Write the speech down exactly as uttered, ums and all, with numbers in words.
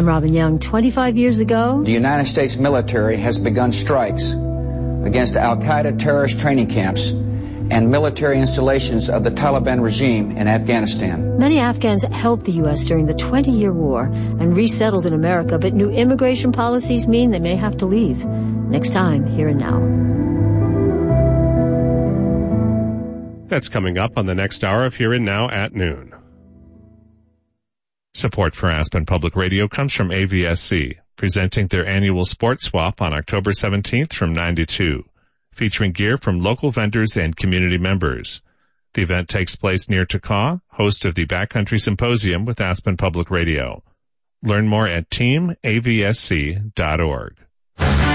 I'm Robin Young. twenty-five years ago, the United States military has begun strikes against Al-Qaeda terrorist training camps and military installations of the Taliban regime in Afghanistan. Many Afghans helped the U S during the twenty-year war and resettled in America, but new immigration policies mean they may have to leave. Next time, Here and Now. That's coming up on the next hour of Here and Now at noon. Support for Aspen Public Radio comes from A V S C, presenting their annual sports swap on October seventeenth from nine to two, featuring gear from local vendors and community members. The event takes place near Takaw, host of the Backcountry Symposium with Aspen Public Radio. Learn more at team a v s c dot org.